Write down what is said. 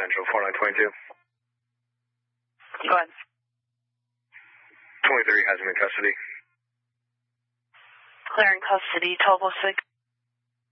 Central, 4922. Go ahead. 23 has him in custody. Clear in custody, 1206.